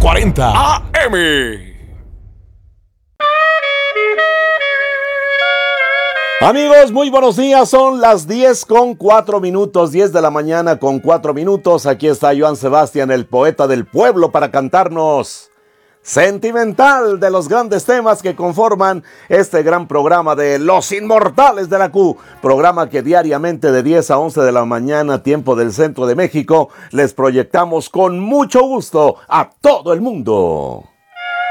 1240 AM. Amigos, muy buenos días, son las 10:04, 10 de la mañana con 4 minutos. Aquí está Joan Sebastián, el poeta del pueblo, para cantarnos Sentimental, de los grandes temas que conforman este gran programa de Los Inmortales de la Q, programa que diariamente de 10 a 11 de la mañana, tiempo del centro de México, les proyectamos con mucho gusto a todo el mundo.